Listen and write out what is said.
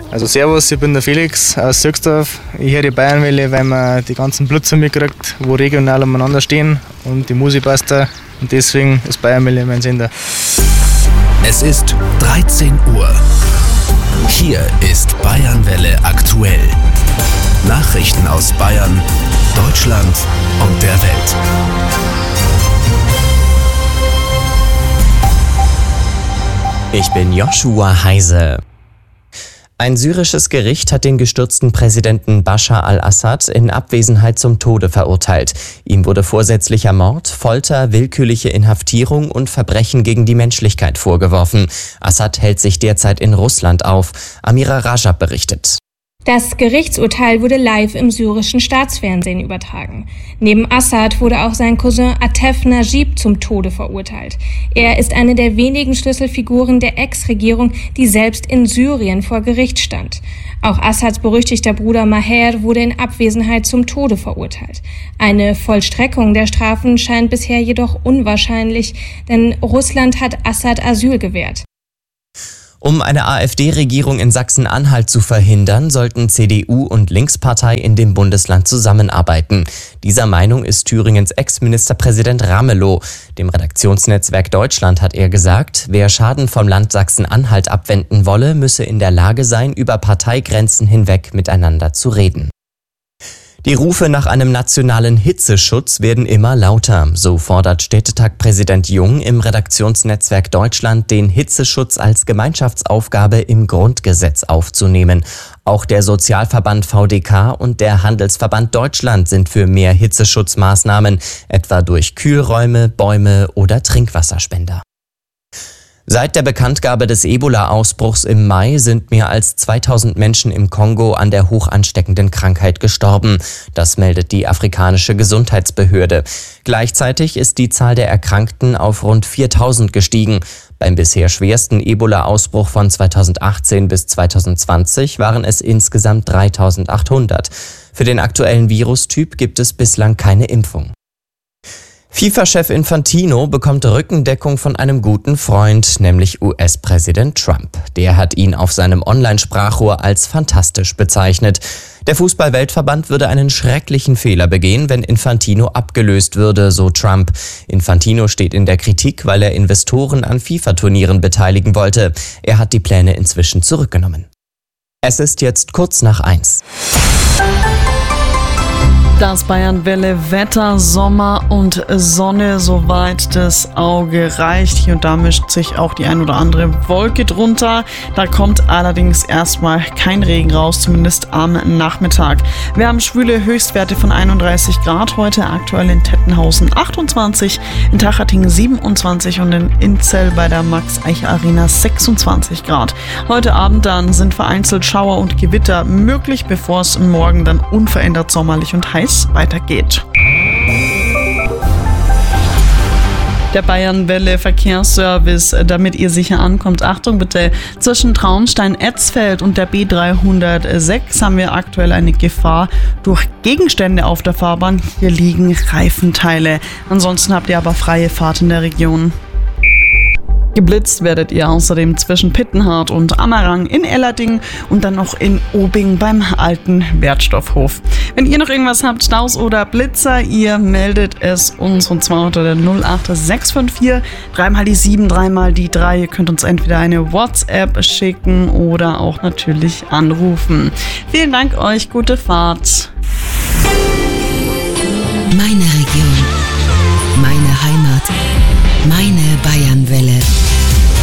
Also servus, ich bin der Felix aus Söxtorf. Ich höre die Bayernwelle, weil man die ganzen Blitzer mitkriegt, wo regional umeinander stehen und die Musik passt da. Und deswegen ist Bayernwelle mein Sender. Es ist 13 Uhr. Hier ist Bayernwelle aktuell. Nachrichten aus Bayern, Deutschland und der Welt. Ich bin Joshua Heise. Ein syrisches Gericht hat den gestürzten Präsidenten Bashar al-Assad in Abwesenheit zum Tode verurteilt. Ihm wurde vorsätzlicher Mord, Folter, willkürliche Inhaftierung und Verbrechen gegen die Menschlichkeit vorgeworfen. Assad hält sich derzeit in Russland auf. Amira Rajab berichtet. Das Gerichtsurteil wurde live im syrischen Staatsfernsehen übertragen. Neben Assad wurde auch sein Cousin Atef Najib zum Tode verurteilt. Er ist eine der wenigen Schlüsselfiguren der Ex-Regierung, die selbst in Syrien vor Gericht stand. Auch Assads berüchtigter Bruder Maher wurde in Abwesenheit zum Tode verurteilt. Eine Vollstreckung der Strafen scheint bisher jedoch unwahrscheinlich, denn Russland hat Assad Asyl gewährt. Um eine AfD-Regierung in Sachsen-Anhalt zu verhindern, sollten CDU und Linkspartei in dem Bundesland zusammenarbeiten. Dieser Meinung ist Thüringens Ex-Ministerpräsident Ramelow. Dem Redaktionsnetzwerk Deutschland hat er gesagt, wer Schaden vom Land Sachsen-Anhalt abwenden wolle, müsse in der Lage sein, über Parteigrenzen hinweg miteinander zu reden. Die Rufe nach einem nationalen Hitzeschutz werden immer lauter. So fordert Städtetag-Präsident Jung im Redaktionsnetzwerk Deutschland, den Hitzeschutz als Gemeinschaftsaufgabe im Grundgesetz aufzunehmen. Auch der Sozialverband VDK und der Handelsverband Deutschland sind für mehr Hitzeschutzmaßnahmen, etwa durch Kühlräume, Bäume oder Trinkwasserspender. Seit der Bekanntgabe des Ebola-Ausbruchs im Mai sind mehr als 2000 Menschen im Kongo an der hochansteckenden Krankheit gestorben. Das meldet die afrikanische Gesundheitsbehörde. Gleichzeitig ist die Zahl der Erkrankten auf rund 4000 gestiegen. Beim bisher schwersten Ebola-Ausbruch von 2018 bis 2020 waren es insgesamt 3800. Für den aktuellen Virustyp gibt es bislang keine Impfung. FIFA-Chef Infantino bekommt Rückendeckung von einem guten Freund, nämlich US-Präsident Trump. Der hat ihn auf seinem Online-Sprachrohr als fantastisch bezeichnet. Der Fußball-Weltverband würde einen schrecklichen Fehler begehen, wenn Infantino abgelöst würde, so Trump. Infantino steht in der Kritik, weil er Investoren an FIFA-Turnieren beteiligen wollte. Er hat die Pläne inzwischen zurückgenommen. Es ist jetzt kurz nach 1. Das Bayernwelle Wetter, Sommer und Sonne, soweit das Auge reicht. Hier und da mischt sich auch die ein oder andere Wolke drunter. Da kommt allerdings erstmal kein Regen raus, zumindest am Nachmittag. Wir haben schwüle Höchstwerte von 31 Grad heute, aktuell in Tettenhausen 28, in Tacharding 27 und in Inzell bei der Max-Eicher-Arena 26 Grad. Heute Abend dann sind vereinzelt Schauer und Gewitter möglich, bevor es morgen dann unverändert sommerlich und heiß weitergeht. Der Bayernwelle Verkehrsservice, damit ihr sicher ankommt. Achtung bitte, zwischen Traunstein-Etzfeld und der B306 haben wir aktuell eine Gefahr durch Gegenstände auf der Fahrbahn. Hier liegen Reifenteile. Ansonsten habt ihr aber freie Fahrt in der Region. Geblitzt werdet ihr außerdem zwischen Pittenhardt und Ammerang in Ellerding und dann noch in Obing beim alten Wertstoffhof. Wenn ihr noch irgendwas habt, Staus oder Blitzer, ihr meldet es uns und zwar unter der 08654 3 die 7, 3 die 3. Ihr könnt uns entweder eine WhatsApp schicken oder auch natürlich anrufen. Vielen Dank euch, gute Fahrt. Meine Region, meine Heimat, meine Bayernwelle.